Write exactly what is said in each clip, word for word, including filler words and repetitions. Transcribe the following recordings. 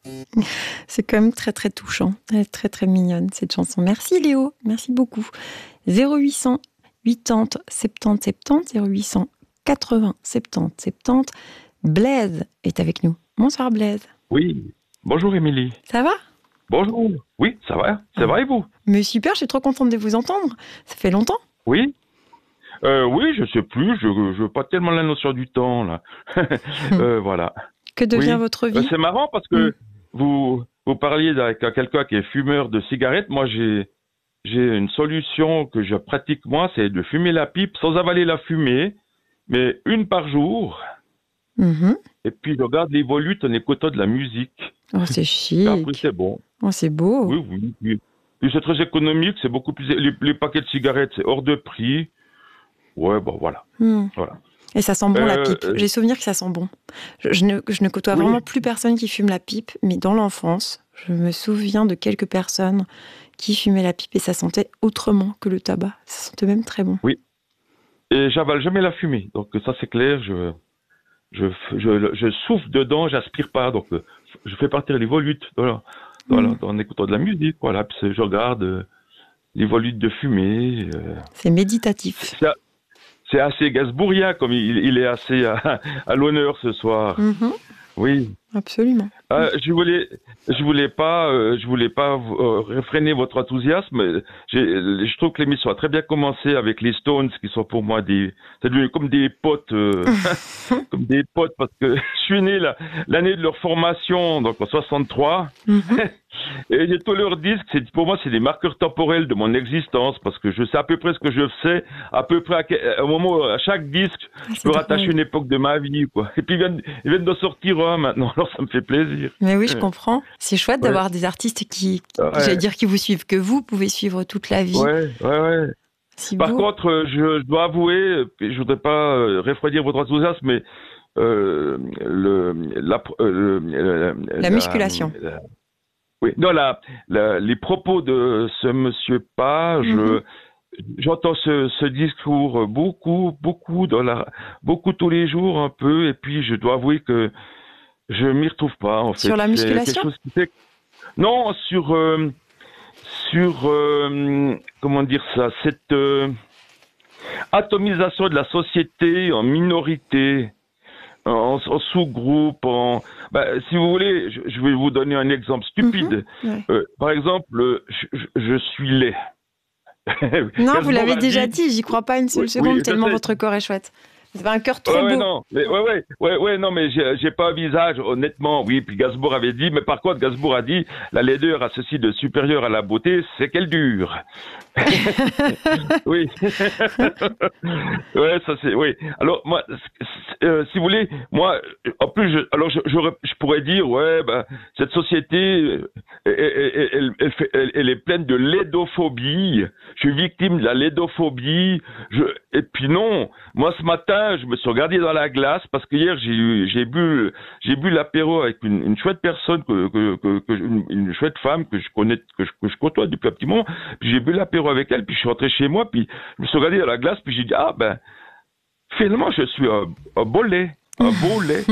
C'est quand même très très touchant. Elle est très très mignonne cette chanson. Merci Léo, merci beaucoup. zéro huit cent quatre-vingts soixante-dix soixante-dix, zéro huit cent quatre-vingts soixante-dix soixante-dix. Blaise est avec nous. Bonsoir Blaise. Oui, bonjour Émilie. Ça va? Bonjour. Oui, ça va, ça va et vous? Mais super, je suis trop contente de vous entendre. Ça fait longtemps. Oui. Euh, oui, je sais plus, je je pas tellement la notion du temps là. euh, voilà. Que devient oui. votre vie? euh, C'est marrant parce que mmh. vous vous parliez avec quelqu'un qui est fumeur de cigarettes. Moi, j'ai j'ai une solution que je pratique moi, c'est de fumer la pipe sans avaler la fumée, mais une par jour. Mmh. Et puis je regarde les volutes en écoutant de la musique. Oh, c'est chic. Après, c'est bon. Oh, c'est beau. Oui, oui, oui. Puis c'est très économique, c'est beaucoup plus. Les, les paquets de cigarettes, c'est hors de prix. Ouais, bon, voilà. Mmh. voilà. Et ça sent bon, euh, la pipe. euh, J'ai souvenir que ça sent bon. Je, je, ne, je ne côtoie oui. vraiment plus personne qui fume la pipe, mais dans l'enfance, je me souviens de quelques personnes qui fumaient la pipe et ça sentait autrement que le tabac. Ça sentait même très bon. Oui. Et j'avale jamais la fumée. Donc ça, c'est clair. Je, je, je, je souffle dedans, j'aspire pas. Donc je fais partir les volutes dans, dans, mmh. en écoutant de la musique. Voilà. Puis je regarde euh, les volutes de fumée. Euh, c'est méditatif. C'est, c'est assez Gainsbourgien, comme il, il est assez à, à l'honneur ce soir. Mmh. Oui. Absolument. Euh, je voulais, je voulais pas, euh, je voulais pas euh, réfréner votre enthousiasme. J'ai, je trouve que l'émission a très bien commencé avec les Stones, qui sont pour moi des, c'est devenu comme des potes, euh, comme des potes, parce que je suis né la, l'année de leur formation, donc en soixante-trois, mm-hmm. et j'ai tous leurs disques. C'est, pour moi, c'est des marqueurs temporels de mon existence, parce que je sais à peu près ce que je sais, à peu près à, à un moment, à chaque disque, ah, je peux rattacher une époque de ma vie, quoi. Et puis ils viennent, ils viennent d'en sortir un maintenant, alors ça me fait plaisir. Mais oui, je comprends. C'est chouette ouais. d'avoir des artistes qui, ouais. j'allais dire, qui vous suivent, que vous pouvez suivre toute la vie. Ouais, ouais, ouais. Si Par beau. contre, je, je dois avouer, je voudrais pas euh, refroidir votre enthousiasme, mais euh, le, la, euh, la, la musculation. La, la, oui, non, la, la, les propos de ce monsieur Page. Mm-hmm. J'entends ce, ce discours beaucoup, beaucoup dans la, beaucoup tous les jours un peu, et puis je dois avouer que je m'y retrouve pas, en fait. Sur la musculation? Chose qui fait... Non, sur, euh, sur, euh, comment dire ça, cette euh, atomisation de la société en minorité, en, en sous-groupe, en... Ben, si vous voulez, je, je vais vous donner un exemple stupide. Mm-hmm. Ouais. Euh, par exemple, je, je, je suis laid. Non, vous l'avez déjà dit, j'y crois pas une seule oui, seconde, oui, tellement votre corps est chouette. C'est un cœur trop ouais, beau. Ouais, non, mais, ouais, ouais, ouais, ouais, non, mais j'ai, j'ai pas un visage, honnêtement, oui. Puis Gainsbourg avait dit, mais par contre, Gainsbourg a dit, la laideur a ceci de supérieur à la beauté, c'est qu'elle dure. Oui. Ouais, ça c'est, oui. Alors, moi, euh, si vous voulez, moi, en plus, je, alors, je, je, je pourrais dire, ouais, ben, cette société, elle, elle, elle, elle, fait, elle, elle est pleine de laidophobie. Je suis victime de la laidophobie. Je, et puis non, moi, ce matin, je me suis regardé dans la glace parce que hier j'ai j'ai bu j'ai bu l'apéro avec une, une chouette personne que, que, que, que une, une chouette femme que je connais que je, que je côtoie depuis un petit moment. Puis j'ai bu l'apéro avec elle, puis je suis rentré chez moi, puis je me suis regardé dans la glace, puis j'ai dit ah ben finalement je suis un, un beau lait. Un beau lait.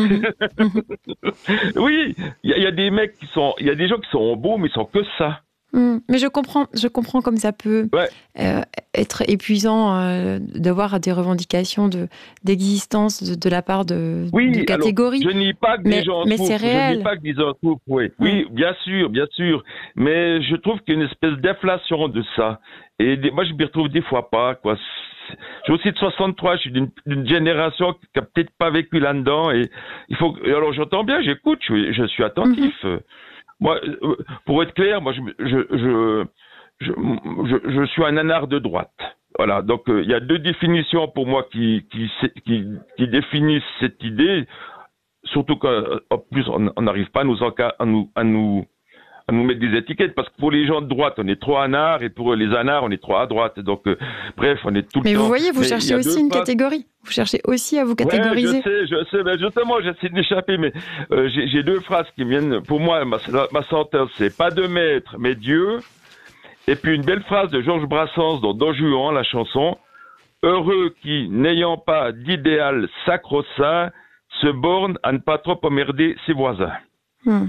Oui, il y, y a des mecs qui sont, il y a des gens qui sont beaux, mais ils sont que ça. Mmh, mais je comprends, je comprends comme ça peut ouais. euh, être épuisant euh, d'avoir des revendications de, d'existence de, de la part de, oui, de catégories. Alors, je nie pas que mais, des gens mais souffrent. c'est réel. Je nie pas que des gens souffrent, oui. Mmh. Oui, bien sûr, bien sûr. Mais je trouve qu'il y a une espèce d'inflation de ça. Et des, moi, je m'y retrouve des fois pas, quoi. Je suis aussi de soixante-trois, je suis d'une, d'une génération qui a peut-être pas vécu là-dedans. Et il faut. Alors, j'entends bien, j'écoute, je, je suis attentif. Mmh. Moi, pour être clair, moi, je, je, je, je, je, je suis un anard de droite. Voilà. Donc, il euh, y a deux définitions pour moi qui, qui, qui, qui définissent cette idée. Surtout qu'en plus, on n'arrive pas à nous, à nous, à nous, à nous mettre des étiquettes, parce que pour les gens de droite, on est trop anard, et pour les anards, on est trop à droite. Donc, euh, bref, on est tout le mais temps... Mais vous voyez, vous cherchez aussi une phases. catégorie. Vous cherchez aussi à vous catégoriser. Ouais, je sais, je sais. Mais justement, j'essaie d'échapper, mais euh, j'ai, j'ai deux phrases qui viennent... Pour moi, ma, ma sentence, c'est pas de maître, mais Dieu. Et puis une belle phrase de Georges Brassens dans Don Juan, la chanson. Heureux qui, n'ayant pas d'idéal sacro-saint, se borne à ne pas trop emmerder ses voisins. Hmm.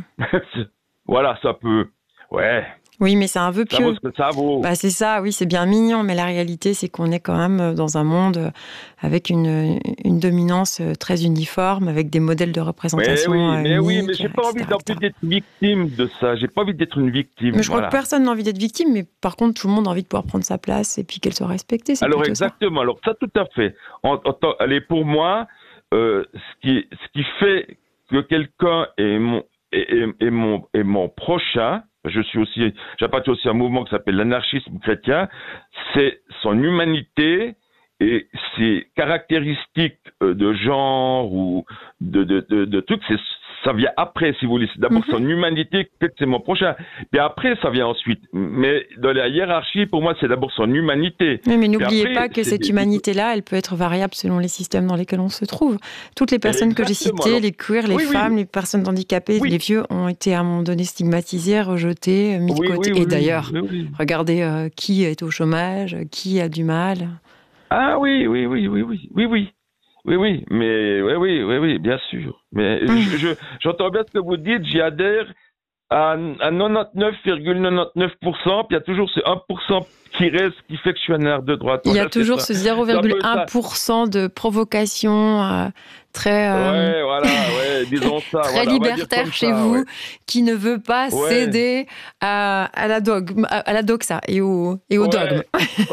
Voilà, ça peut. Ouais. Oui, mais c'est un vœu pieux. Ça vaut ce que ça vaut. Bah, c'est ça, oui, c'est bien mignon, mais la réalité, c'est qu'on est quand même dans un monde avec une, une dominance très uniforme, avec des modèles de représentation. Mais oui, mais uniques, oui, mais j'ai pas envie non plus d'être victime de ça. J'ai pas envie d'être une victime. Mais je voilà. crois que personne n'a envie d'être victime, mais par contre, tout le monde a envie de pouvoir prendre sa place et puis qu'elle soit respectée. C'est Alors ça. exactement. Alors ça, tout à fait. En, en, allez, pour moi, euh, ce qui, ce qui fait que quelqu'un est mon, est, est, est mon, est mon prochain. Je suis aussi, j'appartiens aussi à un mouvement qui s'appelle l'anarchisme chrétien. C'est son humanité et ses caractéristiques de genre ou de, de, de, de trucs. C'est, ça vient après, si vous voulez. C'est d'abord mm-hmm. son humanité qui fait que c'est mon prochain. Puis après, ça vient ensuite. Mais dans la hiérarchie, pour moi, c'est d'abord son humanité. Oui, mais n'oubliez après, pas que cette des... humanité-là, elle peut être variable selon les systèmes dans lesquels on se trouve. Toutes les personnes Exactement. que j'ai citées, Alors, les queers, les oui, femmes, oui. les personnes handicapées, oui. les vieux, ont été à un moment donné stigmatisés, rejetés, mis de oui, côté. Oui, Et d'ailleurs, oui, oui. regardez euh, qui est au chômage, qui a du mal. Ah oui, oui, oui, oui, oui, oui, oui. Oui, oui, mais oui, oui, oui, oui, bien sûr. Mais mmh. je, je, j'entends bien ce que vous dites, j'y adhère à, à quatre-vingt-dix-neuf virgule quatre-vingt-dix-neuf pour cent, puis il y a toujours ce un pour cent qui reste, qui fait que je suis un art de droite. Il y a toujours ce zéro virgule un pour cent de provocation euh, très, euh, ouais, voilà, ouais, disons ça, très voilà, libertaire chez ça, vous, ouais. qui ne veut pas ouais. céder à, à, la dogme, à, à la doxa et au, et au ouais. dogme.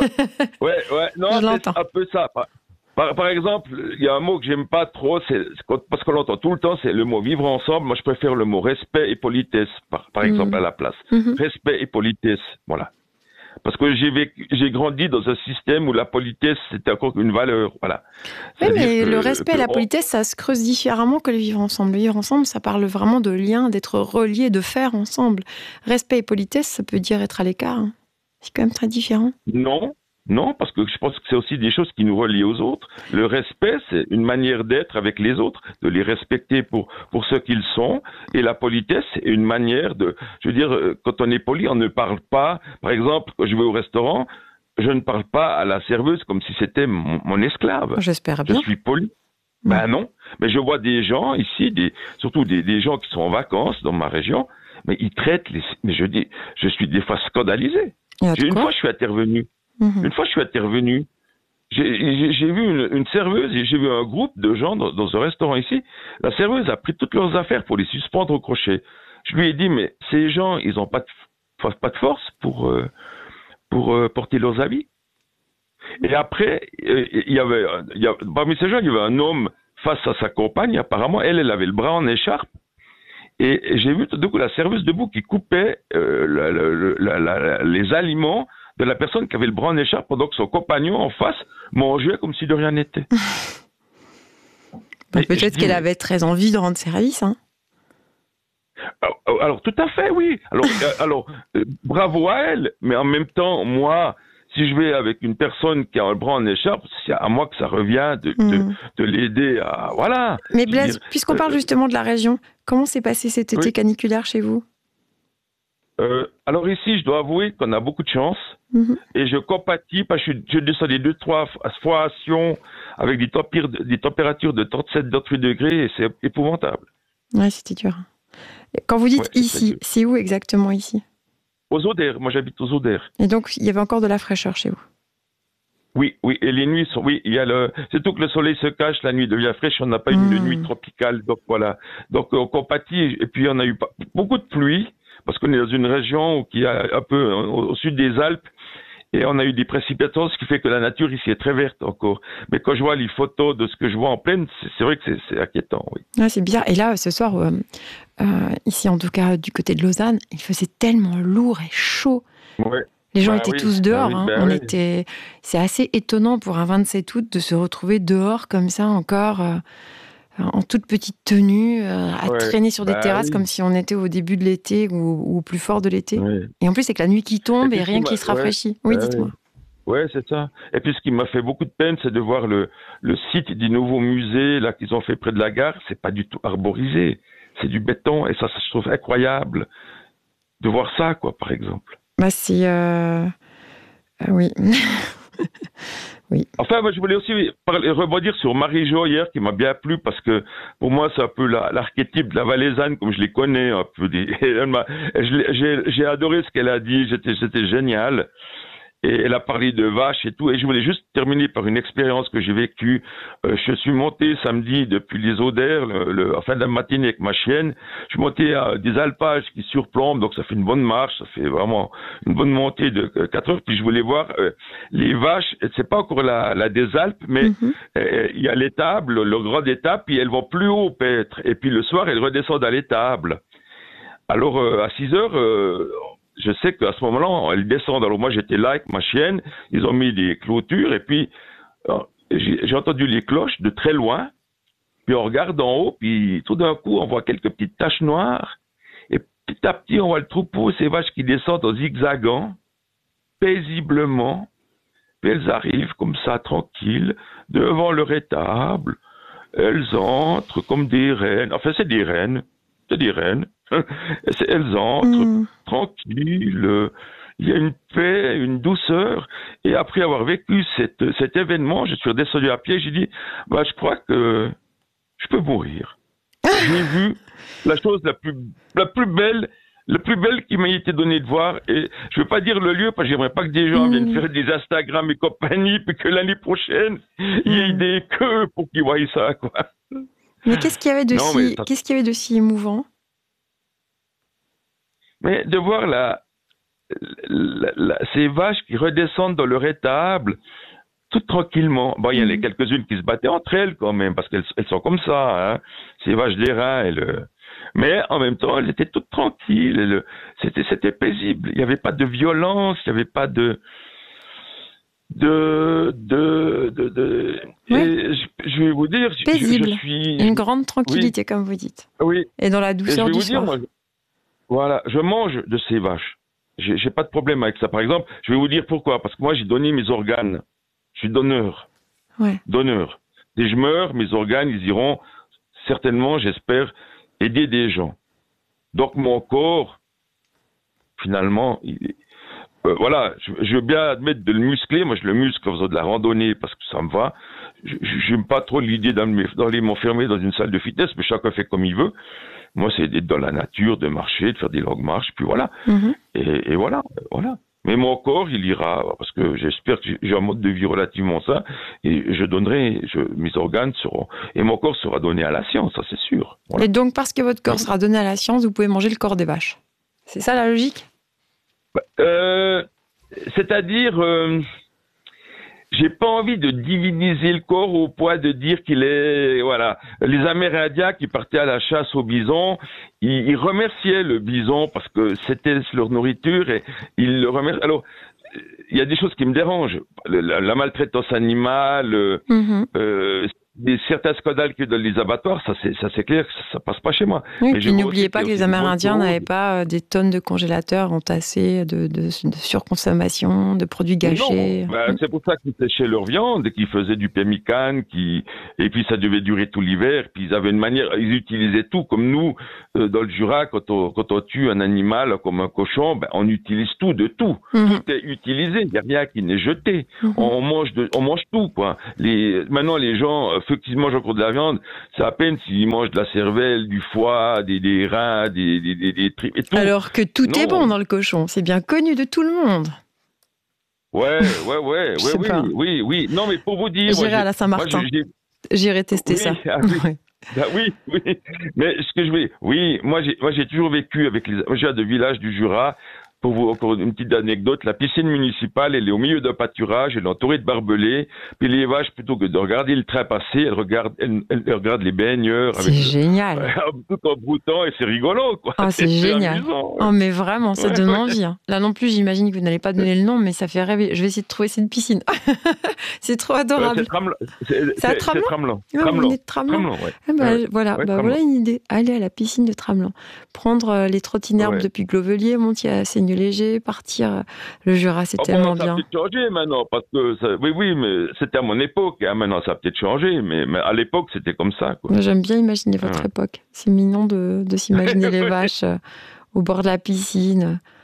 ouais, ouais, non, je c'est l'entends. un peu ça. Par, par exemple, il y a un mot que j'aime pas trop, c'est parce qu'on l'entend tout le temps, c'est le mot vivre ensemble. Moi, je préfère le mot respect et politesse, par, par exemple, mmh. à la place. Mmh. Respect et politesse, voilà. Parce que j'ai vécu, j'ai grandi dans un système où la politesse c'était encore une valeur, voilà. Oui, mais que, le respect et la politesse, ça se creuse différemment que le vivre ensemble. Le vivre ensemble, ça parle vraiment de lien, d'être relié, de faire ensemble. Respect et politesse, ça peut dire être à l'écart. Hein. C'est quand même très différent. Non. Non, parce que je pense que c'est aussi des choses qui nous relient aux autres. Le respect, c'est une manière d'être avec les autres, de les respecter pour pour ce qu'ils sont. Et la politesse, c'est une manière de, je veux dire, quand on est poli, on ne parle pas. Par exemple, quand je vais au restaurant, je ne parle pas à la serveuse comme si c'était mon, mon esclave. J'espère bien. Je suis poli. Mmh. Ben non. Mais je vois des gens ici, des, surtout des, des gens qui sont en vacances dans ma région, mais ils traitent les. Mais je dis, je suis des fois scandalisé. Une fois, je suis intervenu. Mmh. Une fois, je suis intervenu. J'ai, j'ai, j'ai vu une, une serveuse et j'ai vu un groupe de gens dans, dans un restaurant ici. La serveuse a pris toutes leurs affaires pour les suspendre au crochet. Je lui ai dit, mais ces gens, ils n'ont pas de, pas de force pour, euh, pour euh, porter leurs habits. Et après, euh, il y avait, il y a, parmi ces gens, il y avait un homme face à sa compagne. Apparemment, elle, elle avait le bras en écharpe. Et, et j'ai vu tout d'un coup la serveuse debout qui coupait euh, la, la, la, la, les aliments de la personne qui avait le bras en écharpe pendant que son compagnon en face mangeait comme si de rien n'était. Bah, peut-être dis, qu'elle avait très envie de rendre service. Hein. Alors, alors, tout à fait, oui. Alors, euh, alors euh, bravo à elle, mais en même temps, moi, si je vais avec une personne qui a le bras en écharpe, c'est à moi que ça revient de, mmh. de, de l'aider à... Voilà. Mais Blaise, dire, puisqu'on euh, parle justement de la région, comment s'est passé cet été oui. caniculaire chez vous ? Euh, alors ici, je dois avouer qu'on a beaucoup de chance mmh. et je compatis parce que je, je descendais deux, trois fois à Sion avec des, tempir, des températures de trente-sept, trente-huit degrés et c'est épouvantable. Ouais, c'était dur. Quand vous dites ouais, ici, c'est où exactement ici ? Aux Odères, moi j'habite aux Odères. Et donc, il y avait encore de la fraîcheur chez vous ? Oui, oui, et les nuits sont, oui, il y a le, c'est tout que le soleil se cache, la nuit devient fraîche, on n'a pas mmh. une nuit tropicale, donc voilà. Donc on compatit et puis on a eu beaucoup de pluie. Parce qu'on est dans une région qui est un peu au, au sud des Alpes et on a eu des précipitations, ce qui fait que la nature ici est très verte encore. Mais quand je vois les photos de ce que je vois en plaine, c'est, c'est vrai que c'est, c'est inquiétant, oui. Ouais, c'est bizarre. Et là, ce soir, euh, euh, ici en tout cas du côté de Lausanne, il faisait tellement lourd et chaud. Ouais. Les gens bah étaient oui, tous dehors. bah hein. oui, bah on oui. était... C'est assez étonnant pour un vingt-sept août de se retrouver dehors comme ça encore... Euh... en toute petite tenue, euh, à ouais, traîner sur des bah terrasses oui. comme si on était au début de l'été ou, ou au plus fort de l'été. Ouais. Et en plus, c'est que la nuit qui tombe et, et rien qui, qui se rafraîchit. Ouais, oui, bah dites-moi. Oui, ouais, c'est ça. Et puis, ce qui m'a fait beaucoup de peine, c'est de voir le, le site du nouveau musée là qu'ils ont fait près de la gare. C'est pas du tout arborisé. C'est du béton. Et ça, ça je trouve incroyable de voir ça, quoi, par exemple. Bah, c'est... Euh... Euh, oui. Oui. Enfin, moi, je voulais aussi parler, rebondir sur Marie-Jo hier, qui m'a bien plu, parce que pour moi, c'est un peu la, l'archétype de la Valaisanne, comme je les connais, un peu. Des, elle m'a, je j'ai, j'ai adoré ce qu'elle a dit, c'était, c'était génial. Et elle a parlé de vaches et tout. Et je voulais juste terminer par une expérience que j'ai vécue. Euh, je suis monté samedi depuis les Odères, le, le, en fin de la matinée avec ma chienne. Je suis monté à des alpages qui surplombent, donc ça fait une bonne marche, ça fait vraiment une bonne montée de quatre heures. Puis je voulais voir euh, les vaches. C'est pas encore la, la des Alpes, mais mm-hmm. euh, il y a l'étable, le, le grand étable, puis elles vont plus haut peut-être. Et puis le soir, elles redescendent à l'étable. Alors euh, à six heures. Euh, Je sais qu'à ce moment-là, elles descendent. Alors moi, j'étais là avec ma chienne. Ils ont mis des clôtures et puis j'ai, j'ai entendu les cloches de très loin. Puis on regarde en haut, puis tout d'un coup, on voit quelques petites taches noires. Et petit à petit, on voit le troupeau, ces vaches qui descendent en zigzagant, paisiblement. Puis elles arrivent comme ça, tranquilles, devant leur étable. Elles entrent comme des reines. Enfin, c'est des reines. C'est des reines. Elles entrent mmh. tranquilles, il y a une paix, une douceur. Et après avoir vécu cette, cet événement, je suis redescendu à pied, j'ai dit, bah, je crois que je peux mourir. J'ai vu la chose la plus, la plus belle, la plus belle qui m'a été donnée de voir. Et je ne veux pas dire le lieu, parce que j'aimerais pas que des gens mmh. viennent faire des Instagram et compagnie, puis que l'année prochaine, mmh. il y ait des queues pour qu'ils voient ça, quoi. Mais qu'est-ce qu'il y avait de, non, si, ça... qu'est-ce qu'il y avait de si émouvant? Mais de voir la, la, la, ces vaches qui redescendent dans leur étable, tout tranquillement. Bon, il y en a quelques-unes qui se battaient entre elles quand même, parce qu'elles elles sont comme ça, hein, ces vaches d'airain. Elles... Mais en même temps, elles étaient toutes tranquilles. Elles... C'était, c'était paisible. Il n'y avait pas de violence, il n'y avait pas de... de... de, de, de... Oui. Et je, je vais vous dire... Paisible. Je, je suis... Une grande tranquillité, oui. comme vous dites. Oui. Et dans la douceur du vous dire, soir. Moi, Voilà, je mange de ces vaches. J'ai, j'ai pas de problème avec ça. Par exemple, je vais vous dire pourquoi. Parce que moi, j'ai donné mes organes. Je suis donneur. Ouais. Donneur. Dès je meurs, mes organes, ils iront certainement, j'espère, aider des gens. Donc, mon corps, finalement, il, euh, voilà, je, je veux bien admettre de le muscler. Moi, je le muscle en faisant de la randonnée parce que ça me va. Je n'aime pas trop l'idée d'aller m'enfermer dans une salle de fitness, mais chacun fait comme il veut. Moi, c'est d'être dans la nature, de marcher, de faire des longues marches, puis voilà. Mm-hmm. Et, et voilà, voilà. Mais mon corps, il ira, parce que j'espère que j'ai un mode de vie relativement sain, et je donnerai, je, mes organes seront, et mon corps sera donné à la science, ça c'est sûr. Voilà. Et donc, parce que votre corps sera donné à la science, vous pouvez manger le corps des vaches. C'est ça la logique? euh, C'est-à-dire... Euh, J'ai pas envie de diviniser le corps au point de dire qu'il est, voilà. Les Amérindiens qui partaient à la chasse au bison, ils, ils remerciaient le bison parce que c'était leur nourriture et ils le remerciaient. Alors, il y a des choses qui me dérangent. La, la maltraitance animale, mm-hmm. euh, des certains scandales que dans les abattoirs, ça c'est, ça c'est clair que ça, ça passe pas chez moi. Oui, mais puis n'oubliez pas que les Amérindiens n'avaient pas des tonnes de congélateurs entassés de, de, de surconsommation, de produits gâchés. Non, ben, c'est pour ça qu'ils séchaient leur viande et qu'ils faisaient du pemmican, qui et puis ça devait durer tout l'hiver. Puis ils avaient une manière, ils utilisaient tout comme nous euh, dans le Jura quand on quand on tue un animal comme un cochon, ben on utilise tout de tout. Mm-hmm. Tout est utilisé, il y a rien qui n'est jeté. Mm-hmm. On mange de, on mange tout quoi. Les maintenant les gens ceux qui mangent encore de la viande, c'est à peine s'ils mangent de la cervelle, du foie, des, des reins, des, des, des, des tripes et tout. Alors que tout non. est bon dans le cochon, c'est bien connu de tout le monde. Ouais, ouais, ouais, ouais oui, oui, oui, oui. Non, mais pour vous dire... J'irai moi, à la Saint-Martin. Moi, J'irai tester oui, ça. Ah, oui. Ouais. Ah, oui, oui. Mais ce que je voulais... Oui, moi, j'ai, moi, j'ai toujours vécu avec les... Moi, j'ai de villages du Jura. Pour vous, encore une petite anecdote, la piscine municipale, elle est au milieu d'un pâturage, elle est entourée de barbelés, puis les vaches, plutôt que de regarder le train passer, elles regardent, elles, elles regardent les baigneurs. C'est avec génial. Le, tout en broutant, et c'est rigolo, quoi. Oh, c'est, c'est génial. Amusant, ouais. Oh, mais vraiment, ça ouais, donne ouais. envie. Hein. Là non plus, j'imagine que vous n'allez pas donner le nom, mais ça fait rêver. Je vais essayer de trouver cette piscine. C'est trop adorable. Euh, c'est Tramelan. C'est, c'est à Tramelan. C'est Tramelan. Ouais, Tramelan. De Tramelan. Tramelan ouais. Ah bah, ouais. Voilà, ouais, bah, voilà une idée. Aller à la piscine de Tramelan. Prendre euh, les trottinerbes ouais. depuis Glovelier, monter à Seigneux-Léger, partir. Le Jura, c'est oh, tellement bon, ça bien. Ça a peut-être changé maintenant, parce que ça, oui, oui, mais c'était à mon époque. Hein, maintenant, ça a peut-être changé, mais, mais à l'époque, c'était comme ça. Quoi. J'aime bien imaginer votre ah. époque. C'est mignon de, de s'imaginer les vaches euh, au bord de la piscine,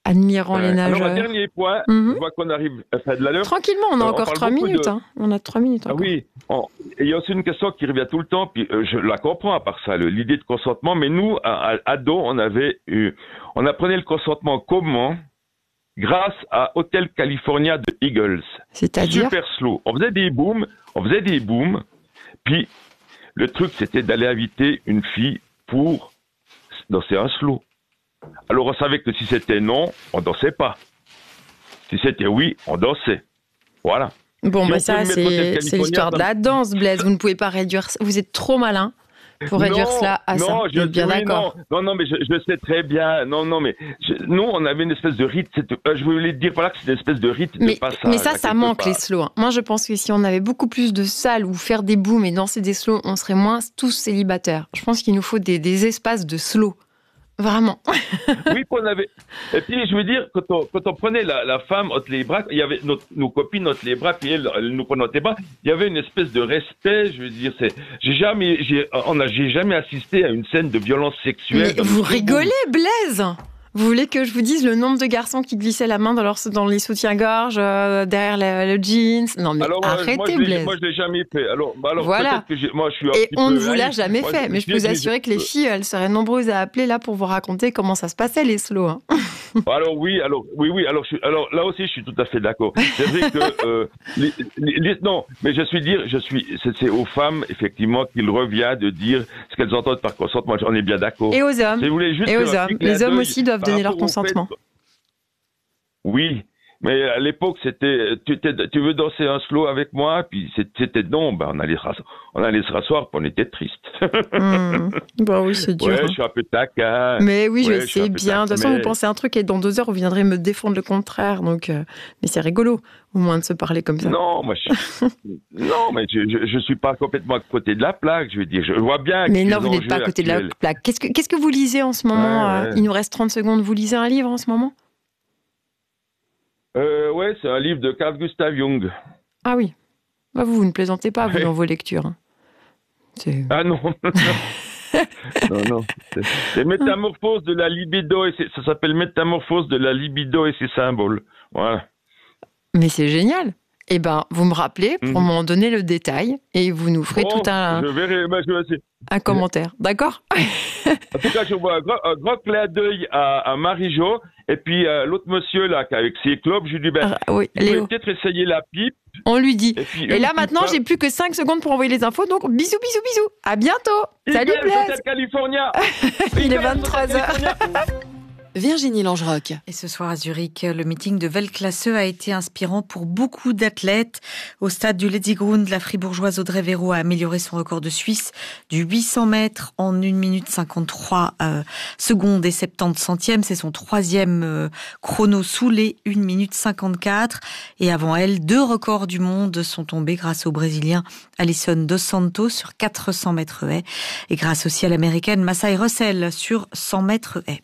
admirant Euh, les nageurs. alors, un dernier point, Mhm. je vois qu'on arrive à faire de l'heure. Tranquillement, on a Euh, on encore parle trois beaucoup minutes. de- Hein. On a trois minutes Ah encore. oui, on- et il y a aussi une question qui revient tout le temps, puis euh, je la comprends à part ça, le- l'idée de consentement, mais nous, à, à ado, on avait eu, on apprenait le consentement comment? Grâce à Hotel California de Eagles. C'est-à-dire Super slow. On faisait des booms, on faisait des booms, puis le truc c'était d'aller inviter une fille pour danser un slow. Alors on savait que si c'était non, on dansait pas. Si c'était oui, on dansait. Voilà. Bon, Si bah on ça, peut le mettre au c'est Hotel c'est California, l'histoire de ça- la danse, Blaise. Vous ne pouvez pas réduire ça. Vous êtes trop malin pour réduire non, cela à non, ça. je Vous êtes bien oui, d'accord. Non, non, non, mais je, je sais très bien. Non, non, mais je- nous, on avait une espèce de rite. c'était- euh, Je voulais te dire par là que c'était une espèce de rite Mais, de passage. mais ça, à ça quelque manque part. les slows. hein. Moi, je pense que si on avait beaucoup plus de salles où faire des booms et danser des slows, on serait moins tous célibataires. Je pense qu'il nous faut des, des espaces de slow. Vraiment. Oui, qu'on avait. Et puis, je veux dire, quand on, quand on prenait la, la femme entre les bras, il y avait notre, nos copines entre les bras, puis elle, elle nous prenait entre les bras. Il y avait une espèce de respect. Je veux dire, c'est. J'ai jamais, j'ai, on a, j'ai jamais assisté à une scène de violence sexuelle. Mais dans vous le- rigolez, Blaise. Vous voulez que je vous dise le nombre de garçons qui glissaient la main dans, leur, dans les soutiens-gorge, euh, derrière le, le jeans? Non, mais Alors, moi, arrêtez, moi, je l'ai- Blaise. moi, je l'ai jamais fait. Alors, bah, alors Voilà. peut-être que j'ai, moi, je suis un Et petit on peu ne vous l'a naïf. jamais Moi, fait. Mais je peux j'ai- vous assurer que les filles, elles seraient nombreuses à appeler là pour vous raconter comment ça se passait, les slows. hein. Alors oui, alors oui, oui, alors, je suis- alors là aussi, je suis tout à fait d'accord. C'est vrai que euh, les, les- les- non, mais je suis dire, je suis, c'est, c'est aux femmes effectivement qu'il revient de dire ce qu'elles entendent par consentement. J'en ai bien d'accord. Et aux hommes. Je voulais juste Et faire aux un hommes. petit clin Les hommes d'œil aussi doivent par donner leur rapport au fait- consentement. Oui, mais à l'époque, c'était, tu, t'es- tu veux danser un slow avec moi, puis c'est- c'était non, ben on allait, se rass- on allait se rasseoir, puis on était triste. Hmm. Bah oui, c'est dur. Ouais, hein. je suis un peu taquin. Mais oui, je Ouais, je suis un sais peu bien. De toute façon, taquin, vous pensez un truc et dans deux heures, vous viendrez me défendre le contraire. Donc, euh, mais c'est rigolo, au moins de se parler comme ça. Non, moi, je, non, mais je, je, je suis pas complètement à côté de la plaque. Je veux dire, je vois bien. Mais que non, les vous n'êtes enjeux pas à côté de la actuels- plaque. Qu'est-ce que, qu'est-ce que vous lisez en ce moment Ouais, euh, ouais. Il nous reste trente secondes. Vous lisez un livre en ce moment? Euh, ouais, c'est un livre de Carl Gustav Jung. Ah oui. Bah, vous, vous ne plaisantez pas, vous, Ouais. dans vos lectures. hein. C'est... Ah non. non, non. C'est, c'est Métamorphose de la libido et c'est- ça s'appelle Métamorphose de la libido et ses symboles. Voilà. Mais c'est génial. Eh ben, vous me rappelez pour Mhm. m'en donner le détail et vous nous ferez Bon, tout un, Je verrai. ben, je vais essayer. un commentaire. D'accord? En tout cas, je vois un grand, un grand clin d'œil à, à Marie-Jo et puis euh, l'autre monsieur là, qui avec ses clubs, je lui dis ben, Ah, oui, vous pouvez Léo, peut-être essayer la pipe. on lui dit. Et, puis, Et une là, petite maintenant, fois- j'ai plus que cinq secondes pour envoyer les infos. Donc, bisous, bisous, bisous. À bientôt. Salut, Eagles, Blaise. Hotel California. Il est Eagles, vingt-trois Hotel heures. California. Virginie Langerock. Et ce soir à Zurich, le meeting de Weltklasse a été inspirant pour beaucoup d'athlètes. Au stade du Letzigrund, la fribourgeoise Audrey Véro a amélioré son record de Suisse du huit cents mètres en une minute cinquante-trois euh, secondes et soixante-dix centièmes. C'est son troisième euh, chrono sous les une minute cinquante-quatre. Et avant elle, deux records du monde sont tombés grâce au Brésilien Alisson Dos Santos sur quatre cents mètres haies et grâce aussi à l'Américaine Massai Russell sur cent mètres haies.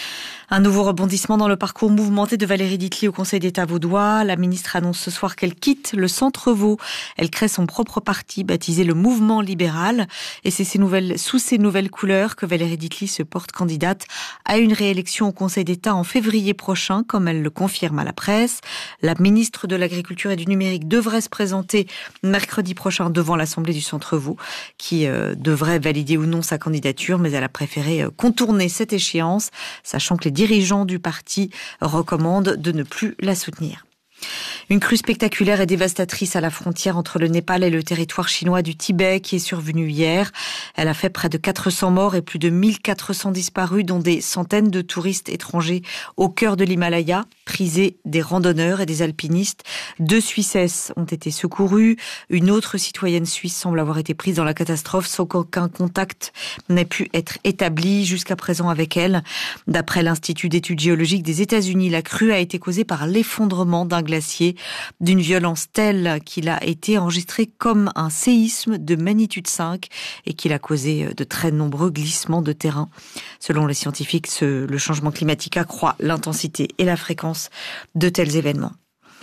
Un nouveau rebondissement dans le parcours mouvementé de Valérie Ditli au Conseil d'État vaudois. La ministre annonce ce soir qu'elle quitte le Centre Vaud. Elle crée son propre parti baptisé le Mouvement Libéral. Et c'est ces nouvelles, sous ces nouvelles couleurs que Valérie Ditli se porte candidate à une réélection au Conseil d'État en février prochain, comme elle le confirme à la presse. La ministre de l'Agriculture et du Numérique devrait se présenter mercredi prochain devant l'Assemblée du Centre Vaud, qui euh, devrait valider ou non sa candidature, mais elle a préféré euh, contourner cette échéance, sachant que les dirigeants du parti recommandent de ne plus la soutenir. Une crue spectaculaire et dévastatrice à la frontière entre le Népal et le territoire chinois du Tibet qui est survenue hier. Elle a fait près de quatre cents morts et plus de mille quatre cents disparus, dont des centaines de touristes étrangers au cœur de l'Himalaya, prisés des randonneurs et des alpinistes. Deux Suissesses ont été secourues. Une autre citoyenne suisse semble avoir été prise dans la catastrophe sans qu'aucun contact n'ait pu être établi jusqu'à présent avec elle. D'après l'Institut d'études géologiques des États-Unis, la crue a été causée par l'effondrement d'un glacier d'une violence telle qu'il a été enregistré comme un séisme de magnitude cinq et qu'il a causé de très nombreux glissements de terrain. Selon les scientifiques, ce, le changement climatique accroît l'intensité et la fréquence de tels événements.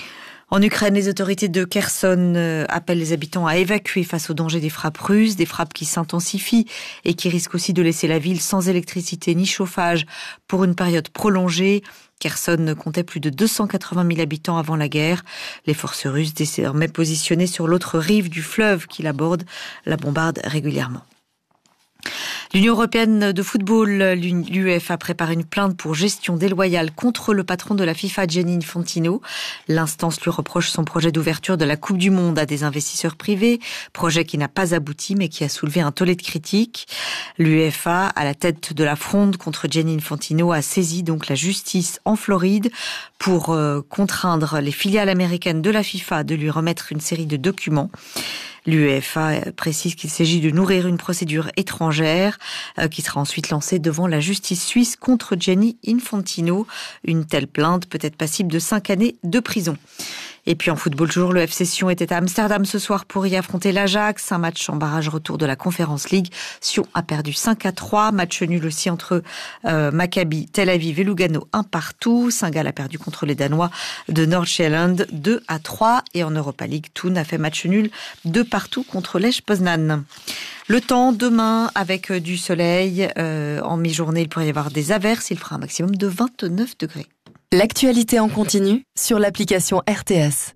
En Ukraine, les autorités de Kherson euh, appellent les habitants à évacuer face au danger des frappes russes, des frappes qui s'intensifient et qui risquent aussi de laisser la ville sans électricité ni chauffage pour une période prolongée. Kherson comptait plus de deux cent quatre-vingt mille habitants avant la guerre. Les forces russes, désormais positionnées sur l'autre rive du fleuve qui l'aborde, la bombardent régulièrement. L'Union européenne de football, l'UEFA, prépare une plainte pour gestion déloyale contre le patron de la FIFA, Gianni Infantino. L'instance lui reproche son projet d'ouverture de la Coupe du Monde à des investisseurs privés, projet qui n'a pas abouti mais qui a soulevé un tollé de critiques. L'UEFA, à la tête de la fronde contre Gianni Infantino, a saisi donc la justice en Floride pour euh, contraindre les filiales américaines de la FIFA de lui remettre une série de documents. L'UEFA précise qu'il s'agit de nourrir une procédure étrangère euh, qui sera ensuite lancée devant la justice suisse contre Gianni Infantino. Une telle plainte peut être passible de cinq années de prison. Et puis en football, toujours, le F C Sion était à Amsterdam ce soir pour y affronter l'Ajax. Un match en barrage retour de la Conference League. Sion a perdu cinq à trois. Match nul aussi entre euh, Maccabi, Tel Aviv et Lugano, un partout. Saint-Gall a perdu contre les Danois de Nordsjælland, deux à trois. Et en Europa League, Thun a fait match nul deux partout contre Lech Poznan. Le temps, demain, avec du soleil. Euh, en mi-journée, il pourrait y avoir des averses. Il fera un maximum de vingt-neuf degrés. L'actualité en continu sur l'application R T S.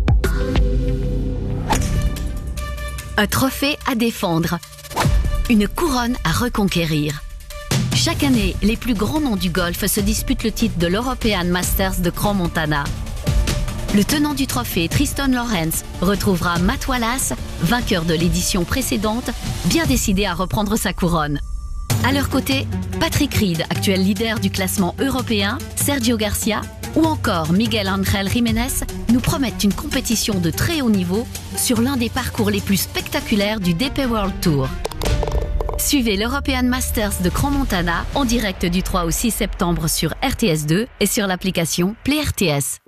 Un trophée à défendre. Une couronne à reconquérir. Chaque année, les plus grands noms du golf se disputent le titre de l'European Masters de Crans-Montana. Le tenant du trophée, Tristan Lawrence, retrouvera Matt Wallace, vainqueur de l'édition précédente, bien décidé à reprendre sa couronne. À leur côté, Patrick Reed, actuel leader du classement européen, Sergio Garcia ou encore Miguel Ángel Jiménez nous promettent une compétition de très haut niveau sur l'un des parcours les plus spectaculaires du D P World Tour. Suivez l'European Masters de Crans-Montana en direct du trois au six septembre sur R T S deux et sur l'application Play R T S.